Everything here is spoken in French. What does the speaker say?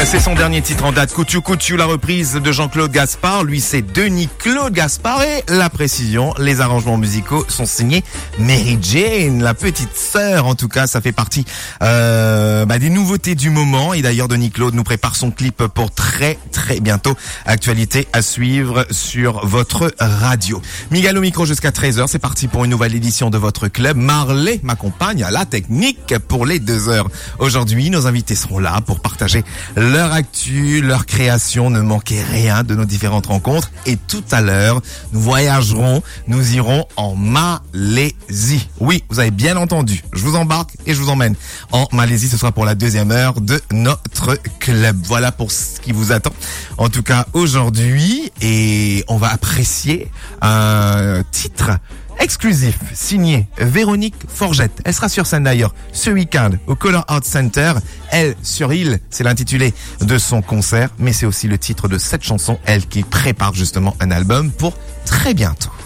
C'est son dernier titre en date, Coutu Coutu, la reprise de Jean-Claude Gaspard. Lui, c'est Denis-Claude Gaspard et la précision, les arrangements musicaux sont signés Mary Jane, la petite sœur. En tout cas, ça fait partie des nouveautés du moment. Et d'ailleurs, Denis-Claude nous prépare son clip pour très bientôt. Actualité à suivre sur votre radio. Miguel au micro jusqu'à 13h. C'est parti pour une nouvelle édition de votre club. Marley m'accompagne à la technique pour les 2 heures. Aujourd'hui, nos invités seront là pour partager leur actu, leur création. Ne manquez rien de nos différentes rencontres. Et tout à l'heure, nous voyagerons, nous irons en Malaisie. Oui, vous avez bien entendu. Je vous embarque et je vous emmène en Malaisie. Ce sera pour la 2e heure de notre club. Voilà pour ce qui vous attend. En tout cas, aujourd'hui, et on va apprécier un titre exclusif signé Véronique Forgette. Elle sera sur scène d'ailleurs ce week-end au Color Art Center. Elle sur île, c'est l'intitulé de son concert, mais c'est aussi le titre de cette chanson. Elle qui prépare justement un album pour très bientôt.